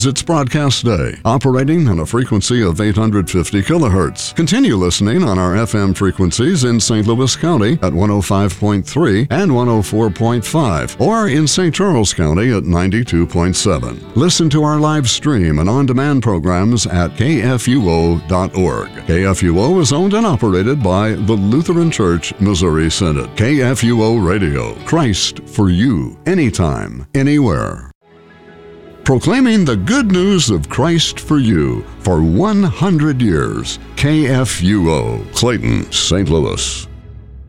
its broadcast day, operating on a frequency of 850 kilohertz. Continue listening on our FM frequencies in St. Louis County at 105.3 and 104.5, or in St. Charles County at 92.7. Listen to our live stream and on-demand programs at kfuo.org. KFUO is owned and operated by the Lutheran Church Missouri Synod. KFUO Radio, Christ for you, anytime, anywhere. Proclaiming the good news of Christ for you for 100 years. KFUO, Clayton, St. Louis.